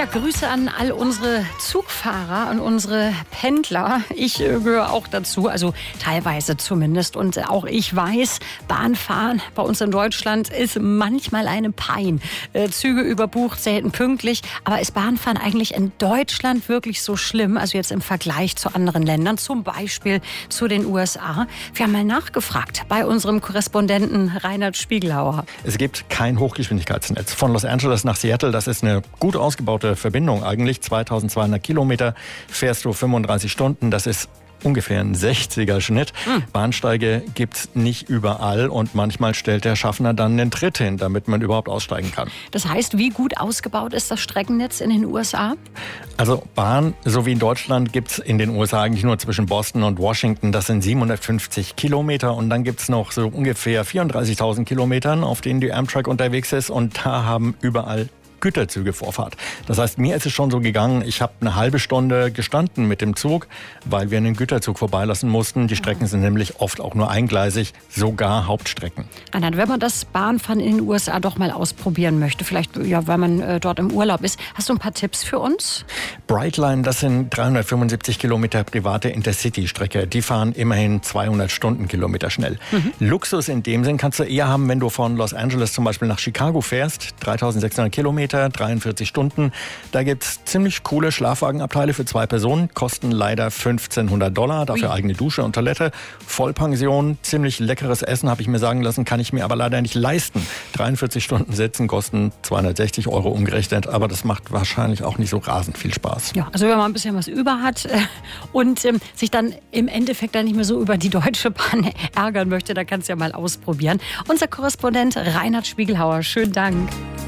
Ja, Grüße an all unsere Zugfahrer, an unsere Pendler. Ich gehöre auch dazu, also teilweise zumindest. Und auch ich weiß, Bahnfahren bei uns in Deutschland ist manchmal eine Pein. Züge überbucht, selten pünktlich. Aber ist Bahnfahren eigentlich in Deutschland wirklich so schlimm? Also jetzt im Vergleich zu anderen Ländern, zum Beispiel zu den USA. Wir haben mal nachgefragt bei unserem Korrespondenten Reinhard Spiegelhauer. Es gibt kein Hochgeschwindigkeitsnetz. Von Los Angeles nach Seattle, das ist eine gut ausgebaute Verbindung eigentlich. 2200 Kilometer fährst du 35 Stunden. Das ist ungefähr ein 60er Schnitt. Bahnsteige gibt's nicht überall und manchmal stellt der Schaffner dann einen Tritt hin, damit man überhaupt aussteigen kann. Das heißt, wie gut ausgebaut ist das Streckennetz in den USA? Also Bahn, so wie in Deutschland, gibt's in den USA eigentlich nur zwischen Boston und Washington. Das sind 750 Kilometer und dann gibt's noch so ungefähr 34.000 Kilometern, auf denen die Amtrak unterwegs ist und da haben überall Güterzüge Vorfahrt. Das heißt, mir ist es schon so gegangen, ich habe eine halbe Stunde gestanden mit dem Zug, weil wir einen Güterzug vorbeilassen mussten. Die Strecken sind nämlich oft auch nur eingleisig, sogar Hauptstrecken. Reinhard, wenn man das Bahnfahren in den USA doch mal ausprobieren möchte, vielleicht ja, weil man dort im Urlaub ist, hast du ein paar Tipps für uns? Brightline, das sind 375 Kilometer private Intercity-Strecke. Die fahren immerhin 200 Stundenkilometer schnell. Luxus in dem Sinn kannst du eher haben, wenn du von Los Angeles zum Beispiel nach Chicago fährst. 3600 Kilometer, 43 Stunden. Da gibt's ziemlich coole Schlafwagenabteile für 2 Personen. Kosten leider $1.500. Dafür eigene Dusche und Toilette. Vollpension, ziemlich leckeres Essen, habe ich mir sagen lassen, kann ich mir aber leider nicht leisten. 43 Stunden sitzen kosten 260 € umgerechnet. Aber das macht wahrscheinlich auch nicht so rasend viel Spaß. Ja, also wenn man ein bisschen was über hat und sich dann im Endeffekt dann nicht mehr so über die Deutsche Bahn ärgern möchte, dann kannst du ja mal ausprobieren. Unser Korrespondent Reinhard Spiegelhauer, schönen Dank.